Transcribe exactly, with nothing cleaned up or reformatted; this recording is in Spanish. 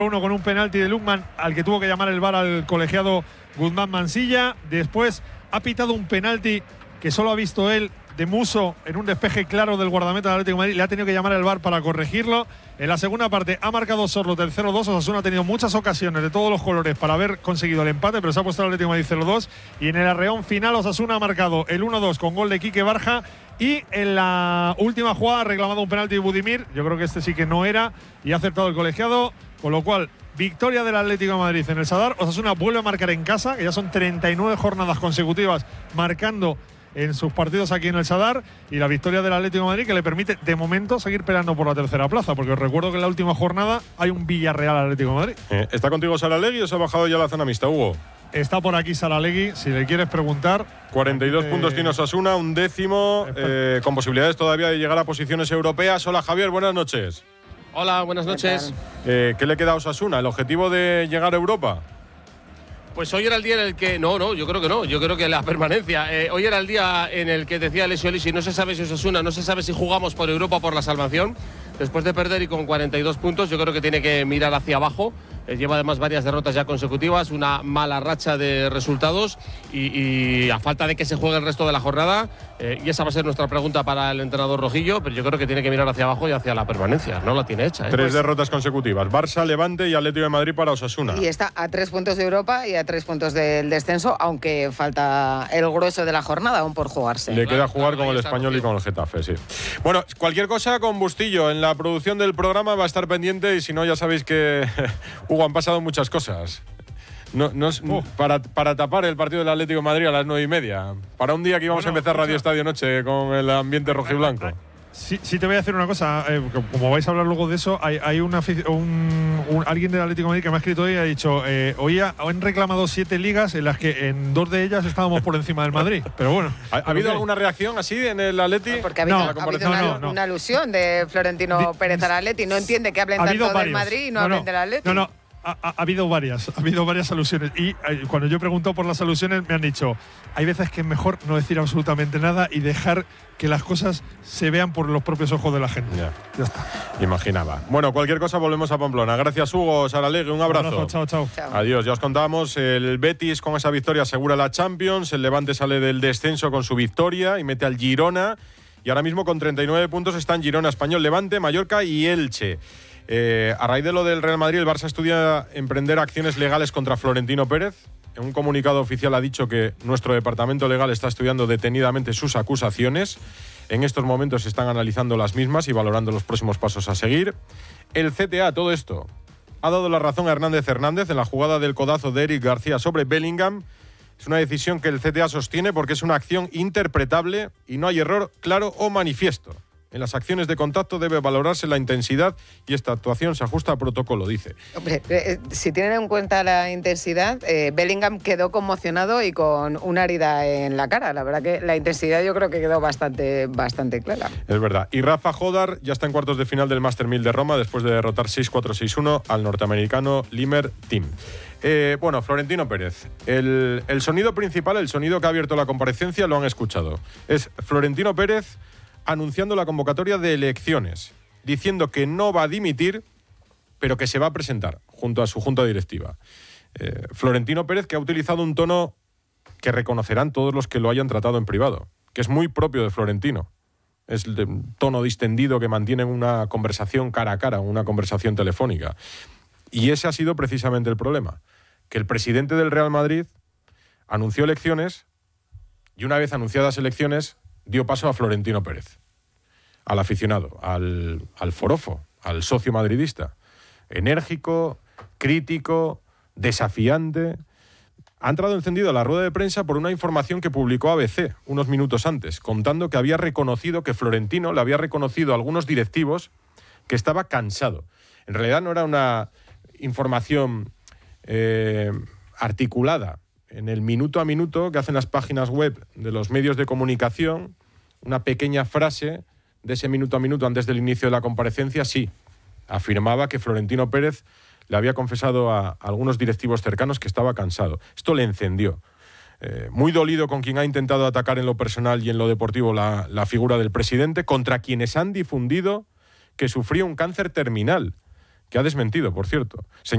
Uno con un penalti de Lukman al que tuvo que llamar el V A R al colegiado Guzmán Mansilla. Después ha pitado un penalti que solo ha visto él de Musso en un despeje claro del guardameta del Atlético de Madrid. Le ha tenido que llamar el V A R para corregirlo. En la segunda parte ha marcado Sorloth el cero dos. Osasuna ha tenido muchas ocasiones de todos los colores para haber conseguido el empate, pero se ha puesto el Atlético de Madrid cero dos. Y en el arreón final Osasuna ha marcado el uno dos con gol de Quique Barja. Y en la última jugada ha reclamado un penalti de Budimir. Yo creo que este sí que no era y ha acertado el colegiado. Con lo cual, victoria del Atlético de Madrid en el Sadar. Osasuna vuelve a marcar en casa, que ya son treinta y nueve jornadas consecutivas marcando en sus partidos aquí en el Sadar, y la victoria del Atlético de Madrid que le permite de momento seguir peleando por la tercera plaza, porque os recuerdo que en la última jornada hay un Villarreal Atlético de Madrid. Eh, ¿Está contigo Saralegui o se ha bajado ya la zona mixta, Hugo? Está por aquí Saralegui, si le quieres preguntar. cuarenta y dos eh, puntos tiene Osasuna, un décimo, eh, con posibilidades todavía de llegar a posiciones europeas. Hola Javier, buenas noches. Hola, buenas noches. Eh, ¿Qué le queda a Osasuna? ¿El objetivo de llegar a Europa? Pues hoy era el día en el que… No, no, yo creo que no. Yo creo que la permanencia. Eh, hoy era el día en el que decía Alessio Lisi, no se sabe si Osasuna, no se sabe si jugamos por Europa o por la salvación. Después de perder y con cuarenta y dos puntos, yo creo que tiene que mirar hacia abajo. Eh, lleva además varias derrotas ya consecutivas, una mala racha de resultados y, y a falta de que se juegue el resto de la jornada. Eh, y esa va a ser nuestra pregunta para el entrenador rojillo, pero yo creo que tiene que mirar hacia abajo y hacia la permanencia. No la tiene hecha. ¿eh? Tres pues, derrotas consecutivas. Barça, Levante y Atlético de Madrid para Osasuna. Y está a tres puntos de Europa y a tres puntos del descenso, aunque falta el grueso de la jornada aún por jugarse. Le queda jugar claro, con el Español y con el Getafe, sí. Bueno, cualquier cosa con Bustillo en la producción del programa va a estar pendiente, y si no, ya sabéis que, Hugo, han pasado muchas cosas. No, no es, uh. para, para tapar el partido del Atlético de Madrid a las nueve y media. Para un día que íbamos bueno, a empezar escucha. Radio Estadio Noche con el ambiente rojiblanco. Sí, sí, te voy a decir una cosa. Eh, como vais a hablar luego de eso, hay, hay una, un, un, alguien del Atlético de Madrid que me ha escrito hoy y ha dicho: eh, hoy ha, han reclamado siete ligas en las que en dos de ellas estábamos por encima del Madrid. Pero bueno. ¿Ha, ¿ha habido alguna reacción así en el Atleti? No, porque ha habido, no, ha habido una, no, no. una alusión de Florentino Di, Pérez al Atleti. No entiende que hablen tanto varios. del Madrid y no, no hablen no, del Atleti. No, no. Ha, ha, ha habido varias, ha habido varias alusiones, y eh, cuando yo he preguntado por las alusiones me han dicho: hay veces que es mejor no decir absolutamente nada y dejar que las cosas se vean por los propios ojos de la gente. Ya, ya está. Imaginaba. Bueno, cualquier cosa volvemos a Pamplona. Gracias, Hugo. Saralegui, un abrazo. Un abrazo, chao, chao, chao. Adiós. Ya os contábamos, el Betis con esa victoria asegura la Champions, el Levante sale del descenso con su victoria y mete al Girona, y ahora mismo con treinta y nueve puntos están Girona, Español, Levante, Mallorca y Elche. Eh, a raíz de lo del Real Madrid, el Barça estudia emprender acciones legales contra Florentino Pérez. En un comunicado oficial ha dicho que nuestro departamento legal está estudiando detenidamente sus acusaciones. En estos momentos se están analizando las mismas y valorando los próximos pasos a seguir. El C T A, todo esto, ha dado la razón a Hernández Hernández en la jugada del codazo de Eric García sobre Bellingham. Es una decisión que el C T A sostiene porque es una acción interpretable y no hay error claro o manifiesto. En las acciones de contacto debe valorarse la intensidad y esta actuación se ajusta a protocolo, dice. Hombre, eh, si tienen en cuenta la intensidad, eh, Bellingham quedó conmocionado y con una herida en la cara. La verdad que la intensidad yo creo que quedó bastante, bastante clara. Es verdad. Y Rafa Jodar ya está en cuartos de final del Master mil de Roma después de derrotar seis cuatro seis uno al norteamericano Limer Team. Eh, bueno, Florentino Pérez. El, el sonido principal, el sonido que ha abierto la comparecencia, lo han escuchado. Es Florentino Pérez anunciando la convocatoria de elecciones, diciendo que no va a dimitir, pero que se va a presentar junto a su junta directiva. Eh, Florentino Pérez, que ha utilizado un tono que reconocerán todos los que lo hayan tratado en privado, que es muy propio de Florentino. Es el tono distendido que mantiene una conversación cara a cara, una conversación telefónica. Y ese ha sido precisamente el problema, que el presidente del Real Madrid anunció elecciones y una vez anunciadas elecciones dio paso a Florentino Pérez, al aficionado, al, al forofo, al socio madridista. Enérgico, crítico, desafiante. Ha entrado encendido a la rueda de prensa por una información que publicó A B C unos minutos antes, contando que había reconocido, que Florentino le había reconocido a algunos directivos que estaba cansado. En realidad no era una información eh, articulada. En el minuto a minuto que hacen las páginas web de los medios de comunicación, una pequeña frase de ese minuto a minuto antes del inicio de la comparecencia, sí, afirmaba que Florentino Pérez le había confesado a algunos directivos cercanos que estaba cansado. Esto le encendió. Eh, muy dolido con quien ha intentado atacar en lo personal y en lo deportivo la, la figura del presidente, contra quienes han difundido que sufría un cáncer terminal, que ha desmentido, por cierto.